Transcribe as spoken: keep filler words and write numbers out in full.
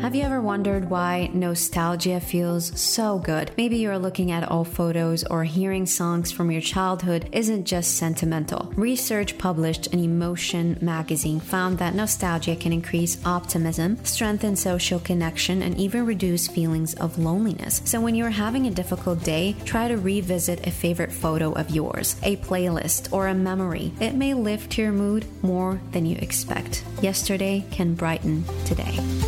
Have you ever wondered why nostalgia feels so good? Maybe you're looking at old photos or hearing songs from your childhood isn't just sentimental. Research published in Emotion magazine found that nostalgia can increase optimism, strengthen social connection, and even reduce feelings of loneliness. So when you're having a difficult day, try to revisit a favorite photo of yours, a playlist, or a memory. It may lift your mood more than you expect. Yesterday can brighten today.